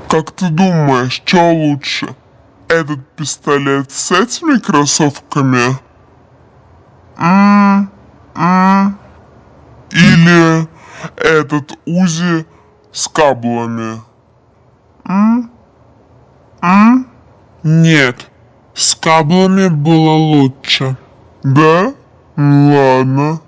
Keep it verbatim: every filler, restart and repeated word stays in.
Как ты думаешь, что лучше? Этот пистолет с этими кроссовками? М -м Или этот УЗИ с каблами? М -м Нет, с каблами было лучше. Да? Ладно.